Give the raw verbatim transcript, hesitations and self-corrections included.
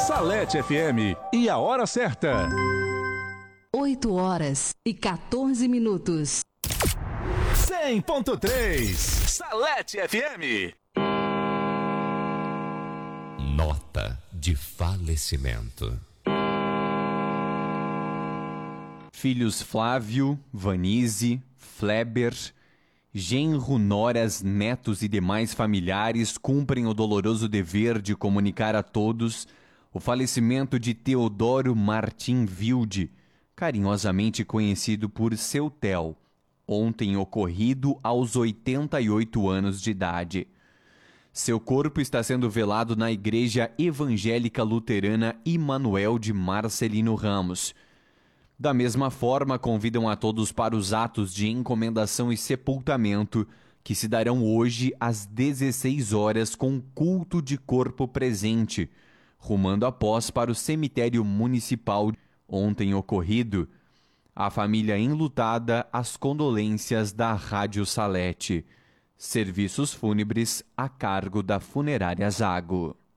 Salete F M e a hora certa. oito horas e quatorze minutos. cem ponto três Salete F M. Nota de falecimento. Filhos Flávio, Vanise, Fleber, genro, noras, netos e demais familiares cumprem o doloroso dever de comunicar a todos o falecimento de Teodoro Martim Wilde, carinhosamente conhecido por Seu Theo, ontem ocorrido aos oitenta e oito anos de idade. Seu corpo está sendo velado na Igreja Evangélica Luterana Immanuel de Marcelino Ramos. Da mesma forma, convidam a todos para os atos de encomendação e sepultamento, que se darão hoje às dezesseis horas com culto de corpo presente, rumando após para o cemitério municipal ontem ocorrido. A família enlutada, as condolências da Rádio Salete. Serviços fúnebres a cargo da Funerária Zago.